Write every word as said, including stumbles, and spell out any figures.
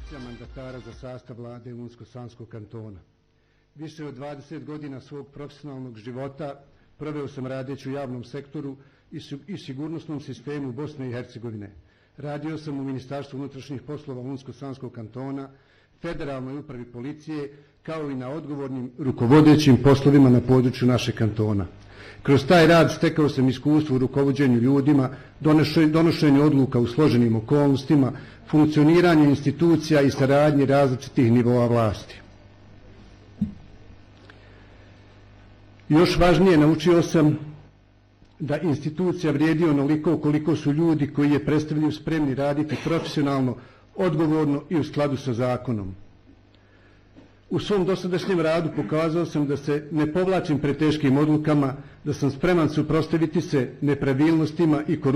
pozicija mandatara za sastav vlade Unsko-Sanskog kantona. Više od dvadeset godina svog profesionalnog života proveo sam radeći u javnom sektoru i sigurnosnom sistemu Bosne i Hercegovine. Radio sam u Ministarstvu unutrašnjih poslova Unsko-Sanskog kantona, Federalnoj upravi policije, kao i na odgovornim rukovodećim poslovima na području našeg kantona. Kroz taj rad stekao sam iskustvo u rukovođenju ljudima, donošenju odluka u složenim okolnostima, funkcioniranju institucija i saradnji različitih nivoa vlasti. Još važnije, naučio sam da institucija vrijedi onoliko koliko su ljudi koji je predstavljaju spremni raditi profesionalno, odgovorno i u skladu sa zakonom. U svom dosadašnjem radu pokazao sam da se ne povlačim pred teškim odlukama, da sam spreman suprotstaviti se nepravilnostima i korupciji